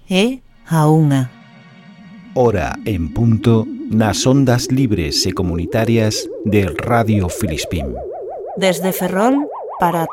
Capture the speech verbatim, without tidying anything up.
É a unha. Hora en punto nas ondas libres e comunitarias de Radio Filispín. Desde Ferrol para